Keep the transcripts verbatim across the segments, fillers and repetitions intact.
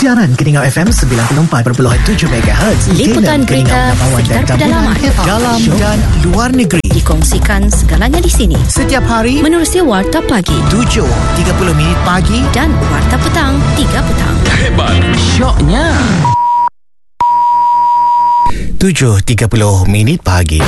Siaran Keningau F M sembilan puluh empat perpuluhan tujuh megahertz. Liputan berita sekitar pedalaman, dalam dan luar negeri. Dikongsikan segalanya di sini. Setiap hari menerusi Warta Pagi tujuh tiga puluh minit pagi dan Warta Petang tiga petang. Hebat syoknya tujuh tiga puluh minit pagi.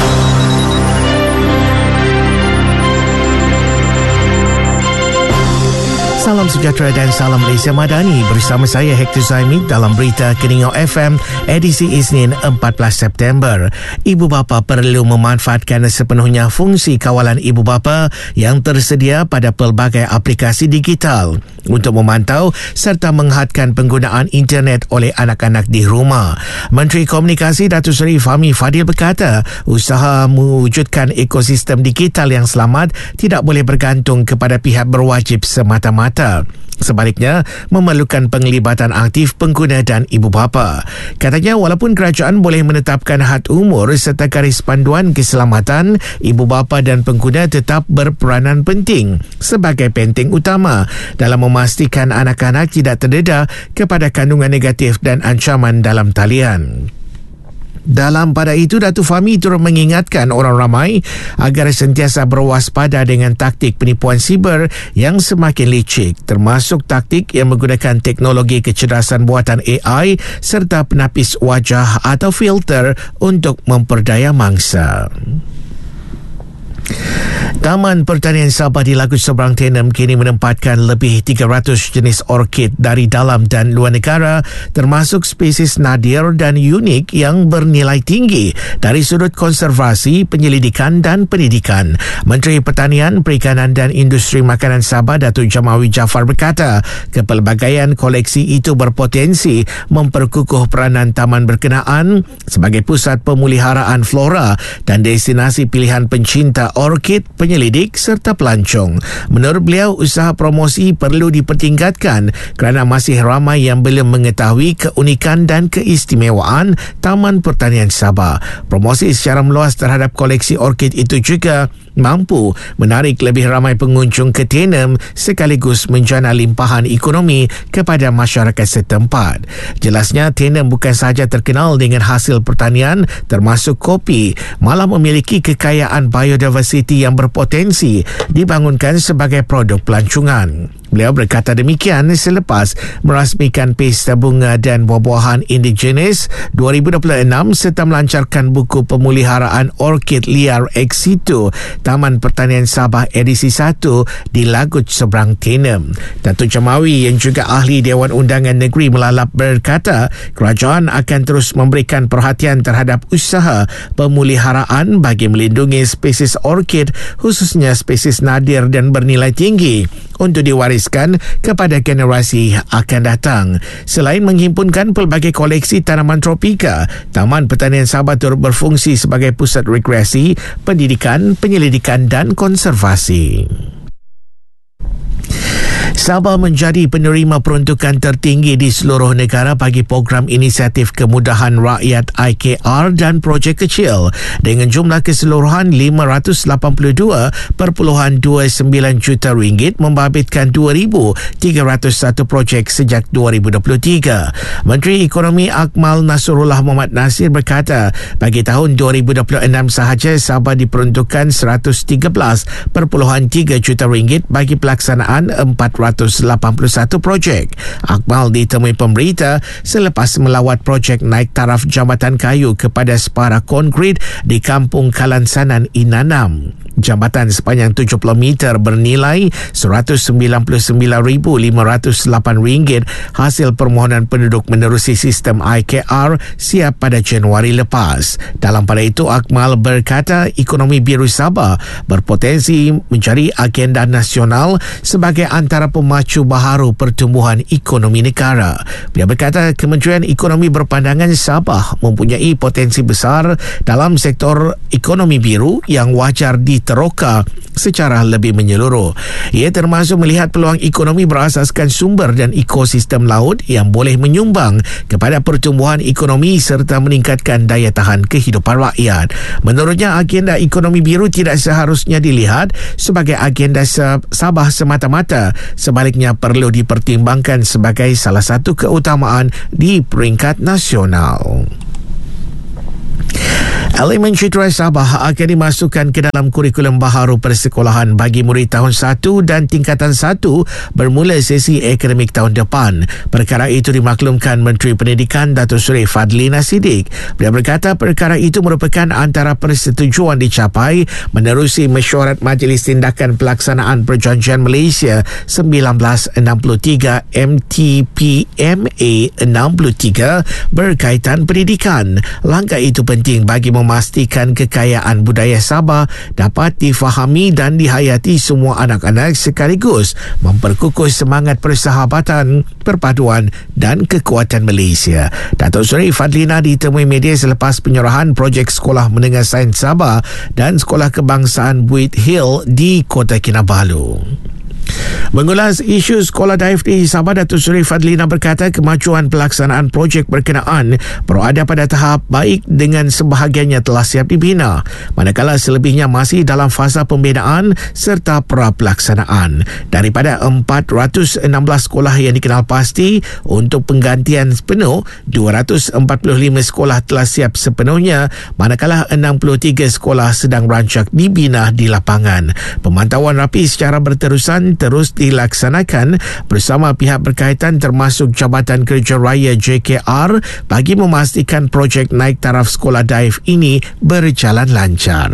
Salam sejahtera dan salam Malaysia Madani. Bersama saya Hector Zaimid dalam berita Keningau F M edisi Isnin empat belas September. Ibu bapa perlu memanfaatkan sepenuhnya fungsi kawalan ibu bapa yang tersedia pada pelbagai aplikasi digital untuk memantau serta menghadkan penggunaan internet oleh anak-anak di rumah. Menteri Komunikasi Datuk Seri Fahmi Fadil berkata, usaha mewujudkan ekosistem digital yang selamat tidak boleh bergantung kepada pihak berwajib semata-mata. Sebaliknya, memerlukan penglibatan aktif pengguna dan ibu bapa. Katanya, walaupun kerajaan boleh menetapkan had umur serta garis panduan keselamatan, ibu bapa dan pengguna tetap berperanan penting sebagai penting utama dalam memastikan anak-anak tidak terdedah kepada kandungan negatif dan ancaman dalam talian. Dalam pada itu, Datuk Fahmi turut mengingatkan orang ramai agar sentiasa berwaspada dengan taktik penipuan siber yang semakin licik, termasuk taktik yang menggunakan teknologi kecerdasan buatan A I serta penapis wajah atau filter untuk memperdaya mangsa. Taman Pertanian Sabah di Lagu Seberang Tenem kini menempatkan lebih tiga ratus jenis orkid dari dalam dan luar negara, termasuk spesies nadir dan unik yang bernilai tinggi dari sudut konservasi, penyelidikan dan pendidikan. Menteri Pertanian, Perikanan dan Industri Makanan Sabah, Datuk Jamawi Jaafar berkata, kepelbagaian koleksi itu berpotensi memperkukuh peranan taman berkenaan sebagai pusat pemeliharaan flora dan destinasi pilihan pencinta orkid, penyelidik serta pelancong. Menurut beliau, usaha promosi perlu dipertingkatkan kerana masih ramai yang belum mengetahui keunikan dan keistimewaan Taman Pertanian Sabah. Promosi secara meluas terhadap koleksi orkid itu juga mampu menarik lebih ramai pengunjung ke Tenem sekaligus menjana limpahan ekonomi kepada masyarakat setempat. Jelasnya, Tenem bukan sahaja terkenal dengan hasil pertanian termasuk kopi, malah memiliki kekayaan biodiversiti yang berpotensi dibangunkan sebagai produk pelancongan. Beliau berkata demikian selepas merasmikan Pesta Bunga dan Buah-buahan Indigenes dua ribu dua puluh enam serta melancarkan buku pemeliharaan orkid liar ex situ Taman Pertanian Sabah edisi satu di Lagut Seberang Tenem. Datuk Jamawi yang juga ahli Dewan Undangan Negeri Melalap berkata, kerajaan akan terus memberikan perhatian terhadap usaha pemeliharaan bagi melindungi spesies orkid, khususnya spesies nadir dan bernilai tinggi untuk diwariskan kepada generasi akan datang. Selain menghimpunkan pelbagai koleksi tanaman tropika, Taman Pertanian Sabah turut berfungsi sebagai pusat rekreasi, pendidikan, penyelidikan dan konservasi. Sabah menjadi penerima peruntukan tertinggi di seluruh negara bagi program inisiatif kemudahan rakyat I K R dan projek kecil dengan jumlah keseluruhan lima ratus lapan puluh dua perpuluhan dua sembilan juta ringgit membabitkan dua ribu tiga ratus satu projek sejak dua ribu dua puluh tiga. Menteri Ekonomi Akmal Nasrullah Muhammad Nasir berkata, bagi tahun dua ribu dua puluh enam sahaja Sabah diperuntukkan seratus tiga belas perpuluhan tiga juta ringgit bagi pelaksanaan empat ratus lapan puluh satu projek. Akmal ditemui pemberita selepas melawat projek naik taraf jambatan kayu kepada separa konkrit di Kampung Kalansanan Inanam. Jambatan sepanjang tujuh puluh meter bernilai seratus sembilan puluh sembilan ribu lima ratus lapan ringgit hasil permohonan penduduk menerusi sistem I K R siap pada Januari lepas. Dalam pada itu, Akmal berkata ekonomi biru Sabah berpotensi menjadi agenda nasional sebagai antara pemacu baharu pertumbuhan ekonomi negara. Beliau berkata Kementerian Ekonomi berpandangan Sabah mempunyai potensi besar dalam sektor ekonomi biru yang wajar di diteroka secara lebih menyeluruh. Ia termasuk melihat peluang ekonomi berasaskan sumber dan ekosistem laut yang boleh menyumbang kepada pertumbuhan ekonomi serta meningkatkan daya tahan kehidupan rakyat. Menurutnya, agenda ekonomi biru tidak seharusnya dilihat sebagai agenda Sabah semata-mata, sebaliknya perlu dipertimbangkan sebagai salah satu keutamaan di peringkat nasional. Elemen Citra Sabah akan dimasukkan ke dalam kurikulum baharu persekolahan bagi murid tahun satu dan tingkatan satu bermula sesi akademik tahun depan. Perkara itu dimaklumkan Menteri Pendidikan Datuk Seri Fadlina Siddiq. Beliau berkata perkara itu merupakan antara persetujuan dicapai menerusi mesyuarat Majlis Tindakan Pelaksanaan Perjanjian Malaysia sembilan belas enam puluh tiga M T P M A enam puluh tiga berkaitan pendidikan. Langkah itu penting bagi memastikan kekayaan budaya Sabah dapat difahami dan dihayati semua anak-anak sekaligus memperkukuh semangat persahabatan, perpaduan dan kekuatan Malaysia. Datuk Seri Fadlina ditemui media selepas penyerahan projek Sekolah Menengah Sains Sabah dan Sekolah Kebangsaan Buit Hill di Kota Kinabalu. Mengulas isu sekolah daif di Sabah, Datuk Seri Fadlina berkata kemajuan pelaksanaan projek berkenaan berada pada tahap baik dengan sebahagiannya telah siap dibina, manakala selebihnya masih dalam fasa pembinaan serta pra-pelaksanaan. Daripada empat ratus enam belas sekolah yang dikenal pasti untuk penggantian penuh, dua ratus empat puluh lima sekolah telah siap sepenuhnya, manakala enam puluh tiga sekolah sedang rancak dibina di lapangan. Pemantauan rapi secara berterusan terus dilaksanakan bersama pihak berkaitan termasuk Jabatan Kerja Raya J K R bagi memastikan projek naik taraf sekolah daif ini berjalan lancar.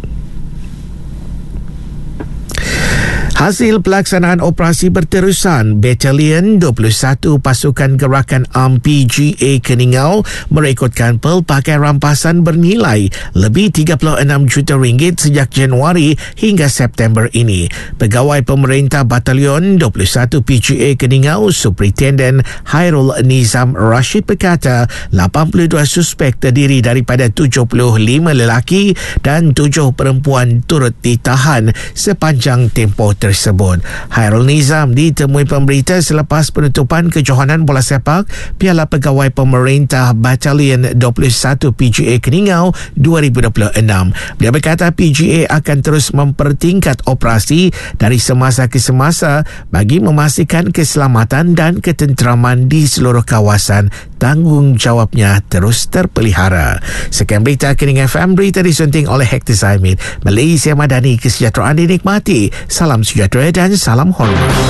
Hasil pelaksanaan operasi berterusan, Batalion dua puluh satu Pasukan Gerakan A M P G A Keningau merekodkan pelbagai rampasan bernilai lebih tiga puluh enam juta ringgit sejak Januari hingga September ini. Pegawai Pemerintah Batalion dua puluh satu P G A Keningau, Superintendent Hairul Nizam Rashid berkata lapan puluh dua suspek terdiri daripada tujuh puluh lima lelaki dan tujuh perempuan turut ditahan sepanjang tempoh tersebut. Hairul Nizam ditemui pemberita selepas penutupan kejohanan bola sepak Piala Pegawai Pemerintah Batalion dua puluh satu P G A Keningau dua ribu dua puluh enam. Dia berkata P G A akan terus mempertingkat operasi dari semasa ke semasa bagi memastikan keselamatan dan ketenteraman di seluruh kawasan. Tanggungjawabnya terus terpelihara. Sekian berita Kening F M, berita disunting oleh Hector Zaimin. Malaysia Madani, kesejahteraan dinikmati. Salam sejahtera dan salam hormat.